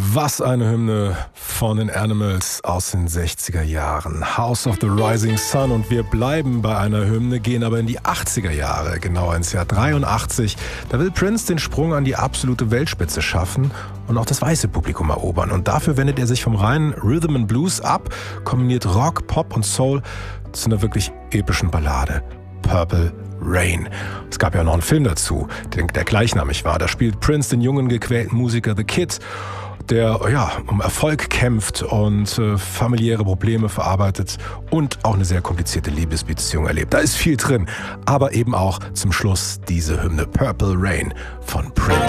Was eine Hymne von den Animals aus den 60er Jahren. House of the Rising Sun. Und wir bleiben bei einer Hymne, gehen aber in die 80er Jahre, genauer ins Jahr 83. Da will Prince den Sprung an die absolute Weltspitze schaffen und auch das weiße Publikum erobern. Und dafür wendet er sich vom reinen Rhythm and Blues ab, kombiniert Rock, Pop und Soul zu einer wirklich epischen Ballade. Purple Rain. Es gab ja noch einen Film dazu, der gleichnamig war. Da spielt Prince den jungen, gequälten Musiker The Kid, der um Erfolg kämpft und familiäre Probleme verarbeitet und auch eine sehr komplizierte Liebesbeziehung erlebt. Da ist viel drin, aber eben auch zum Schluss diese Hymne Purple Rain von Prince.